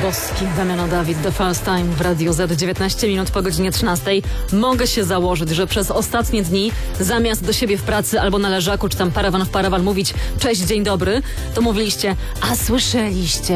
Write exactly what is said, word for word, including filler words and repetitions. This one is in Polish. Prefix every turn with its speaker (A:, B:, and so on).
A: Boski, Damiano Dawid, The First Time w Radiu Z, dziewiętnaście minut po godzinie trzynastej. Mogę się założyć, że przez ostatnie dni zamiast do siebie w pracy albo na leżaku, czy tam parawan w parawan mówić cześć, dzień dobry, to mówiliście, a słyszeliście,